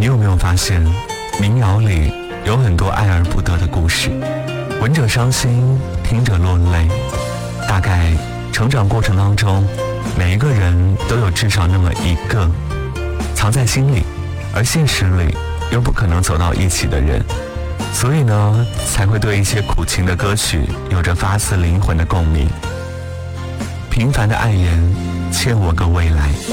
你有没有发现，民谣里有很多爱而不得的故事，闻者伤心，听者落泪。大概成长过程当中，每一个人都有至少那么一个藏在心里，而现实里又不可能走到一起的人，所以呢，才会对一些苦情的歌曲有着发自灵魂的共鸣。平凡的爱人，欠我个未来。